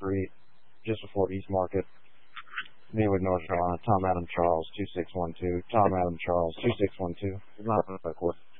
Street, just before East Market, Maywood, North Carolina. Tom Adam Charles, 2612. Tom Adam Charles, 2612. It's not a quick.